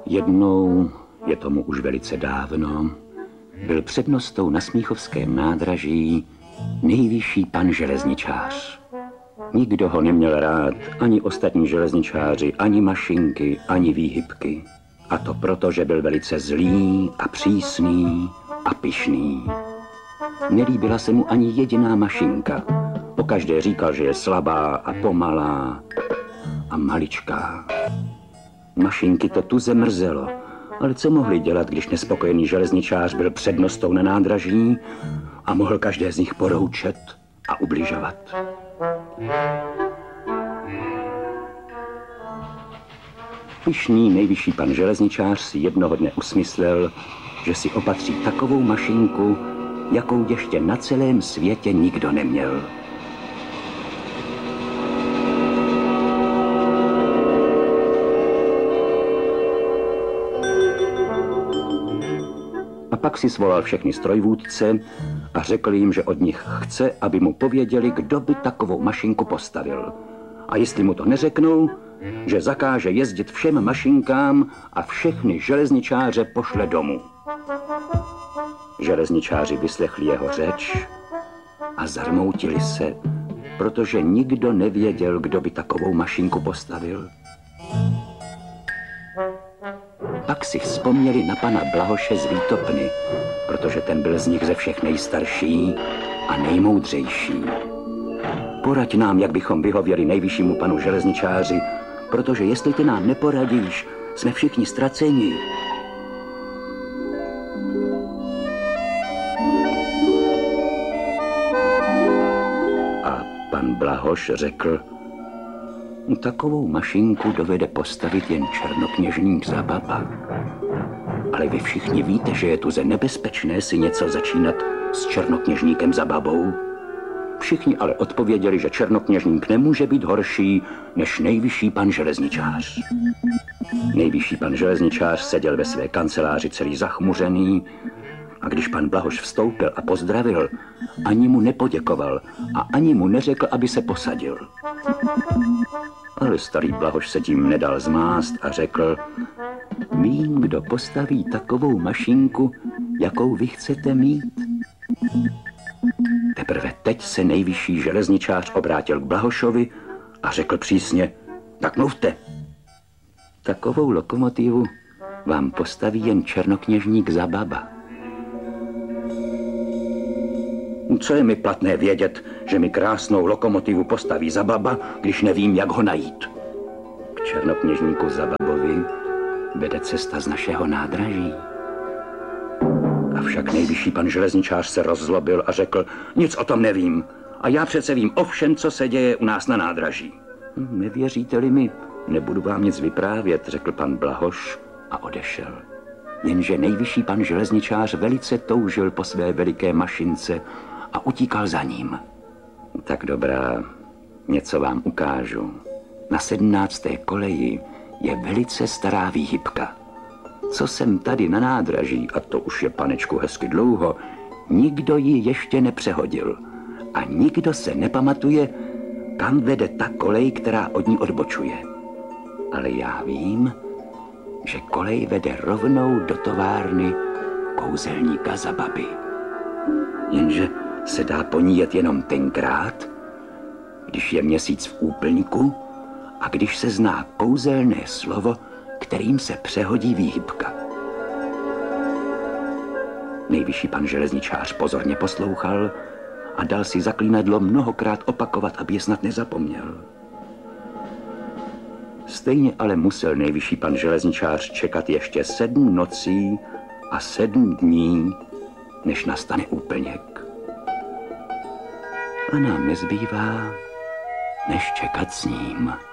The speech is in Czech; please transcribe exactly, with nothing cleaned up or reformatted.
Jednou, je tomu už velice dávno, byl přednostou na Smíchovském nádraží nejvyšší pan železničář. Nikdo ho neměl rád, ani ostatní železničáři, ani mašinky, ani výhybky. A to proto, že byl velice zlý a přísný a pyšný. Nelíbila se mu ani jediná mašinka. Pokaždé říkal, že je slabá a pomalá a maličká. Mašinky to tuze mrzelo, ale co mohli dělat, když nespokojený železničář byl přednostou na nádraží a mohl každé z nich poroučet a ubližovat. Pyšný nejvyšší pan železničář si jednoho dne usmyslel, že si opatří takovou mašinku, jakou ještě na celém světě nikdo neměl. A pak si svolal všechny strojvůdce a řekl jim, že od nich chce, aby mu pověděli, kdo by takovou mašinku postavil. A jestli mu to neřeknou, že zakáže jezdit všem mašinkám a všechny železničáře pošle domů. Železničáři vyslechli jeho řeč a zarmoutili se, protože nikdo nevěděl, kdo by takovou mašinku postavil. Pak si vzpomněli na pana Blahoše z Výtopny, protože ten byl z nich ze všech nejstarší a nejmoudřejší. Poraď nám, jak bychom vyhověli nejvyššímu panu železničáři, protože jestli ty nám neporadíš, jsme všichni ztraceni. A pan Blahoš řekl, takovou mašinku dovede postavit jen černokněžník za baba. Ale vy všichni víte, že je tuze nebezpečné si něco začínat s černokněžníkem za babou. Všichni ale odpověděli, že černokněžník nemůže být horší než nejvyšší pan železničář. Nejvyšší pan železničář seděl ve své kanceláři celý zachmuřený a když pan Blahoš vstoupil a pozdravil, ani mu nepoděkoval a ani mu neřekl, aby se posadil. Ale starý Blahoš se tím nedal zmást a řekl, vím, kdo postaví takovou mašinku, jakou vy chcete mít. Teprve teď se nejvyšší železničář obrátil k Blahošovi a řekl přísně, tak mluvte. Takovou lokomotivu vám postaví jen černokněžník za baba. Co je mi platné vědět, že mi krásnou lokomotivu postaví za baba, když nevím, jak ho najít? K černokněžníku za babovi vede cesta z našeho nádraží. Avšak nejvyšší pan železničář se rozzlobil a řekl, nic o tom nevím. A já přece vím o všem, co se děje u nás na nádraží. Nevěříte-li mi, nebudu vám nic vyprávět, řekl pan Blahoš a odešel. Jenže nejvyšší pan železničář velice toužil po své veliké mašince a utíkal za ním. Tak dobrá, něco vám ukážu. Na sedmnácté koleji je velice stará výhybka. Co jsem tady na nádraží, a to už je, panečku, hezky dlouho, nikdo ji ještě nepřehodil. A nikdo se nepamatuje, kam vede ta kolej, která od ní odbočuje. Ale já vím, že kolej vede rovnou do továrny kouzelníka za baby. Jenže se dá po ní jet jenom tenkrát, když je měsíc v úplňku a když se zná kouzelné slovo, kterým se přehodí výhybka. Nejvyšší pan železničář pozorně poslouchal a dal si zaklínadlo mnohokrát opakovat, aby je snad nezapomněl. Stejně ale musel nejvyšší pan železničář čekat ještě sedm nocí a sedm dní, než nastane úplněk. A nám nezbývá, než čekat s ním.